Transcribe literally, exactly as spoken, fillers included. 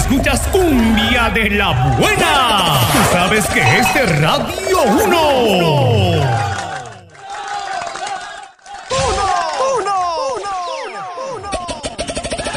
escuchas cumbia de la buena. Tú sabes que es de Radio uno.